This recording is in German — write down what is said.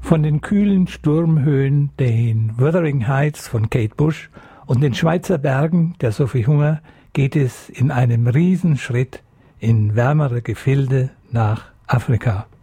Von den kühlen Sturmhöhen, den Wuthering Heights von Kate Bush und den Schweizer Bergen der Sophie Hunger geht es in einem Riesenschritt in wärmere Gefilde nach Afrika.